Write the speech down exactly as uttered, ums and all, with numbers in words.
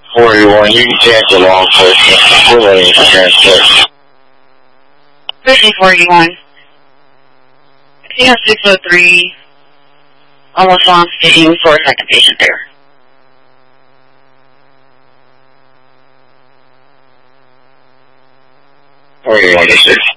forty-one, you can transfer long person. We're ready to transfer. fifty forty-one. He has six oh three. Almost on speaking for a second patient there. forty-one to six